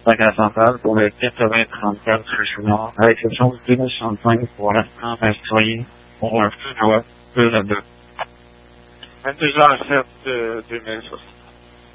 Sac central pour le 8034 Richard, à l'exception du 2065 pour l'instant instruit pour un feu de loi 2 à 2. 22h07 2060.